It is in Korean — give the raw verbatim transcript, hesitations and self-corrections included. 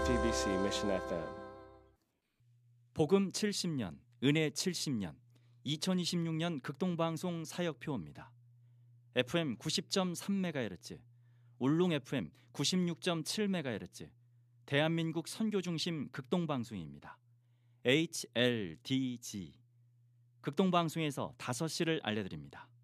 제이티비씨 Mission 에프엠. 복음 칠십 년, 은혜 칠십 년, 이천이십육 년 극동방송 사역표입니다. 에프엠 구십 점 삼 메가헤르츠, 울릉 에프엠 구십육 점 칠 메가헤르츠, 대한민국 선교중심 극동방송입니다. 에이치엘디지 극동방송에서 다섯 시를 알려드립니다.